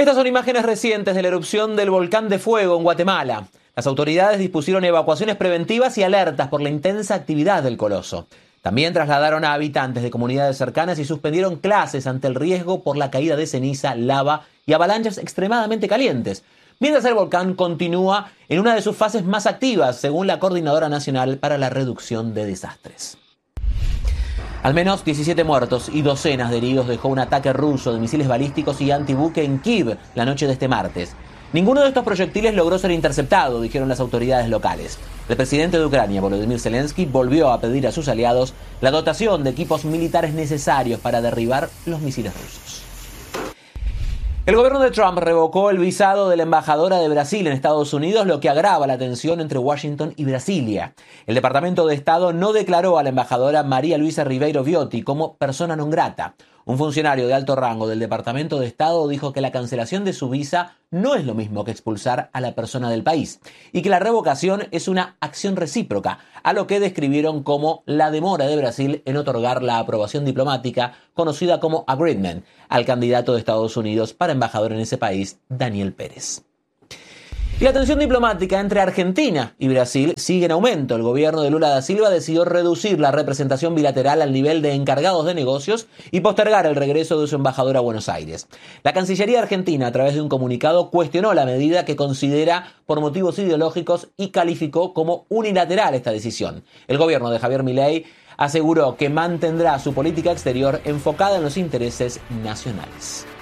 Estas son imágenes recientes de la erupción del volcán de fuego en Guatemala. Las autoridades dispusieron evacuaciones preventivas y alertas por la intensa actividad del coloso. También trasladaron a habitantes de comunidades cercanas y suspendieron clases ante el riesgo por la caída de ceniza, lava y avalanchas extremadamente calientes, mientras el volcán continúa en una de sus fases más activas, según la Coordinadora Nacional para la Reducción de Desastres. Al menos 17 muertos y docenas de heridos dejó un ataque ruso de misiles balísticos y antibuque en Kiev la noche de este martes. Ninguno de estos proyectiles logró ser interceptado, dijeron las autoridades locales. El presidente de Ucrania, Volodymyr Zelensky, volvió a pedir a sus aliados la dotación de equipos militares necesarios para derribar los misiles rusos. El gobierno de Trump revocó el visado de la embajadora de Brasil en Estados Unidos, lo que agrava la tensión entre Washington y Brasilia. El Departamento de Estado no declaró a la embajadora María Luisa Ribeiro Viotti como persona non grata. Un funcionario de alto rango del Departamento de Estado dijo que la cancelación de su visa no es lo mismo que expulsar a la persona del país y que la revocación es una acción recíproca, a lo que describieron como la demora de Brasil en otorgar la aprobación diplomática conocida como agreement al candidato de Estados Unidos para embajador en ese país, Daniel Pérez. Y la tensión diplomática entre Argentina y Brasil sigue en aumento. El gobierno de Lula da Silva decidió reducir la representación bilateral al nivel de encargados de negocios y postergar el regreso de su embajador a Buenos Aires. La Cancillería argentina, a través de un comunicado, cuestionó la medida que considera por motivos ideológicos y calificó como unilateral esta decisión. El gobierno de Javier Milei aseguró que mantendrá su política exterior enfocada en los intereses nacionales.